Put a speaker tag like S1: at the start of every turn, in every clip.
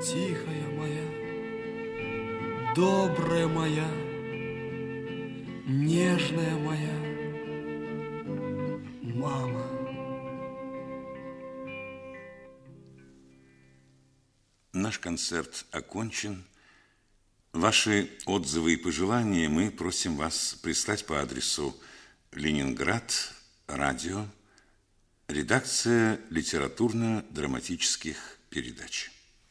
S1: Тихая моя, добрая моя, нежная моя мама.
S2: Наш концерт окончен. Ваши отзывы и пожелания мы просим вас прислать по адресу Ленинград, радио, редакция литературно-драматических передач.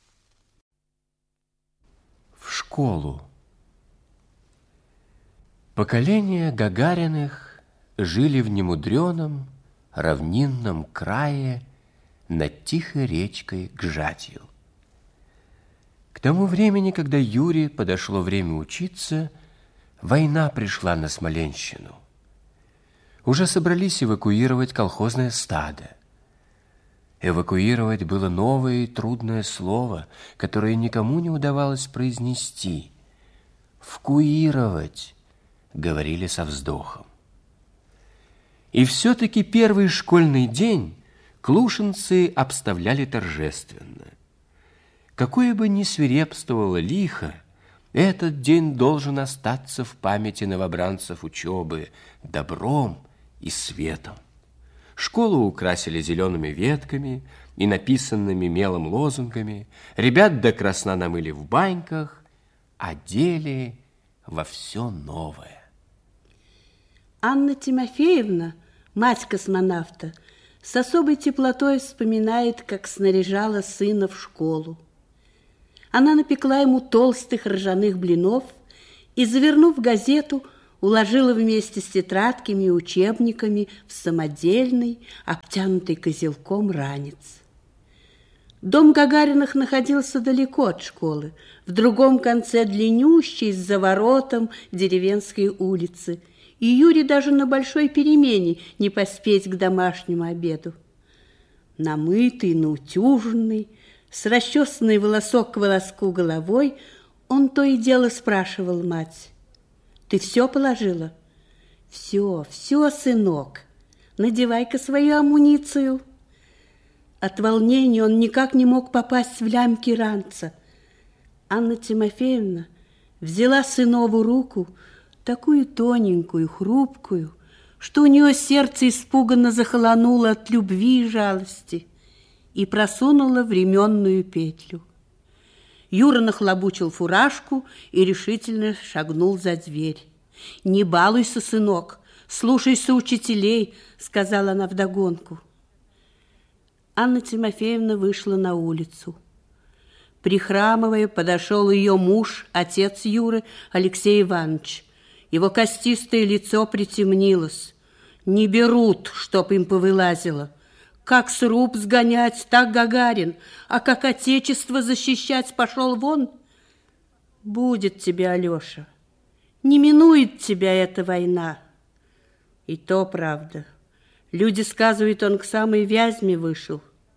S3: В школу. Поколения Гагариных жили в немудреном равнинном крае над тихой речкой Гжатью. К тому времени, когда Юре подошло время учиться, война пришла на Смоленщину. Уже собрались эвакуировать колхозное стадо. Эвакуировать было новое и трудное слово, которое никому не удавалось произнести. «Вкуировать», — говорили со вздохом. И все-таки первый школьный день клушинцы обставляли торжественно. Какое бы ни свирепствовало лихо, этот день должен остаться в памяти новобранцев учебы добром и светом. Школу украсили зелеными ветками и написанными мелом лозунгами, ребят до красна намыли в баньках, одели во все новое.
S4: Анна Тимофеевна, мать космонавта, с особой теплотой вспоминает, как снаряжала сына в школу. Она напекла ему толстых ржаных блинов и, завернув газету, уложила вместе с тетрадками и учебниками в самодельный, обтянутый козелком ранец. Дом Гагариных находился далеко от школы, в другом конце длиннющей с заворотом деревенской улицы, и Юре даже на большой перемене не поспеть к домашнему обеду. Намытый, наутюженный, с расчесанной волосок к волоску головой, он то и дело спрашивал мать: «Ты все положила?» «Все, все, сынок. Надевай-ка свою амуницию». От волнения он никак не мог попасть в лямки ранца. Анна Тимофеевна взяла сынову руку, такую тоненькую, хрупкую, что у нее сердце испуганно захолонуло от любви и жалости, и просунула в ременную петлю. Юра нахлобучил фуражку и решительно шагнул за дверь. «Не балуйся, сынок, слушайся учителей», — сказала она вдогонку. Анна Тимофеевна вышла на улицу. Прихрамывая, подошел ее муж, отец Юры, Алексей Иванович. Его костистое лицо притемнилось. «Не берут, чтоб им повылазило. Как сруб сгонять, так Гагарин, а как отечество защищать пошел вон. Будет тебе, Алеша, не минует тебя эта война». И то правда. Люди сказывают, он к самой Вязьме вышел.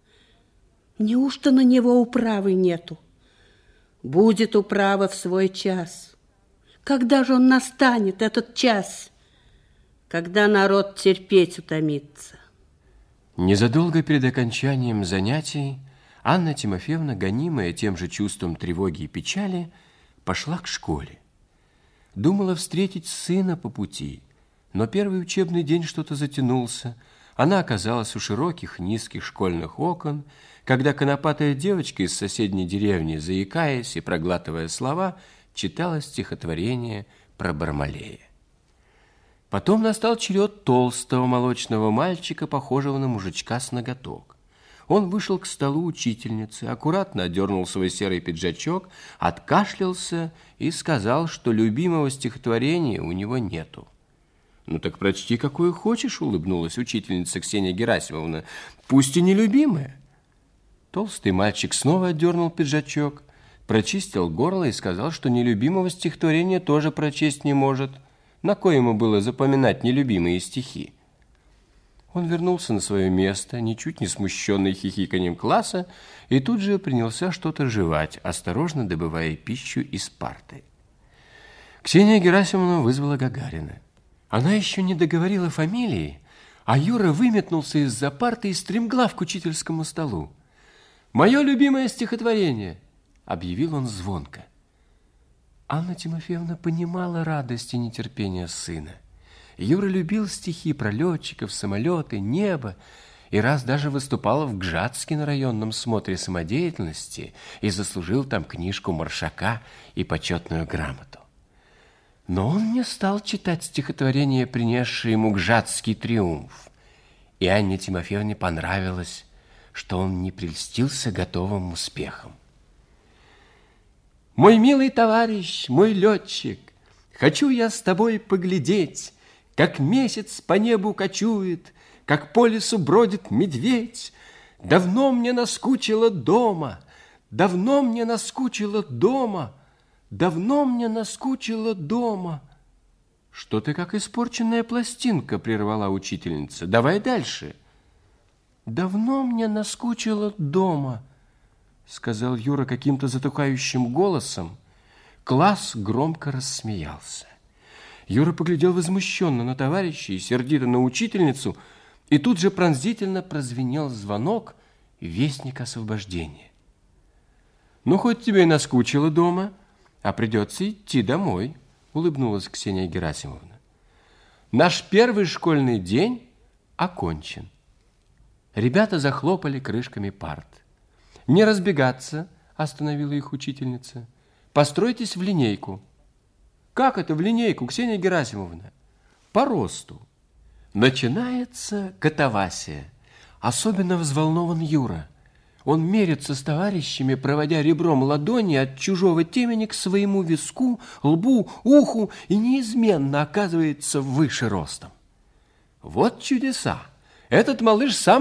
S4: Неужто на него управы нету? Будет управа в свой час. Когда же он настанет, этот час? Когда народ терпеть утомится.
S3: Незадолго перед окончанием занятий Анна Тимофеевна, гонимая тем же чувством тревоги и печали, пошла к школе. Думала встретить сына по пути, но первый учебный день что-то затянулся. Она оказалась у широких низких школьных окон, когда конопатая девочка из соседней деревни, заикаясь и проглатывая слова, читала стихотворение про Бармалея. Потом настал черед толстого молочного мальчика, похожего на мужичка с ноготок. Он вышел к столу учительницы, аккуратно одернул свой серый пиджачок, откашлялся и сказал, что любимого стихотворения у него нету. «Ну так прочти, какое хочешь», — улыбнулась учительница Ксения Герасимовна, «пусть и нелюбимое». Толстый мальчик снова отдернул пиджачок, прочистил горло и сказал, что нелюбимого стихотворения тоже прочесть не может. На кое ему было запоминать нелюбимые стихи? Он вернулся на свое место, ничуть не смущенный хихиканьем класса, и тут же принялся что-то жевать, осторожно добывая пищу из парты. Ксения Герасимовна вызвала Гагарина. Она еще не договорила фамилии, а Юра выметнулся из-за парты и стремглав к учительскому столу. «Мое любимое стихотворение! объявил он звонко. Анна Тимофеевна понимала радость и нетерпение сына. Юра любил стихи про летчиков, самолеты, небо, и раз даже выступал в Гжатске на районном смотре самодеятельности и заслужил там книжку Маршака и почетную грамоту. Но он не стал читать стихотворение, принесшее ему Гжатский триумф. И Анне Тимофеевне понравилось, что он не прельстился готовым успехом. «Мой милый товарищ, мой летчик, хочу я с тобой поглядеть, как месяц по небу кочует, как по лесу бродит медведь. Давно мне наскучило дома, давно мне наскучило дома, давно мне наскучило дома». «Что ты как испорченная пластинка?» — прервала учительница. «Давай дальше». «Давно мне наскучило дома», — сказал Юра каким-то затухающим голосом. Класс громко рассмеялся. Юра поглядел возмущенно на товарища и сердито на учительницу, и тут же пронзительно прозвенел звонок, вестник освобождения. «Ну, хоть тебе и наскучило дома, а придется идти домой», — улыбнулась Ксения Герасимовна. «Наш первый школьный день окончен». Ребята захлопали крышками парт. «Не разбегаться», — остановила их учительница. «Постройтесь в линейку». «Как это в линейку, Ксения Герасимовна?» «По росту». Начинается катавасия. Особенно взволнован Юра. Он мерится с товарищами, проводя ребром ладони от чужого темени к своему виску, лбу, уху и неизменно оказывается выше ростом. Вот чудеса! Этот малыш сам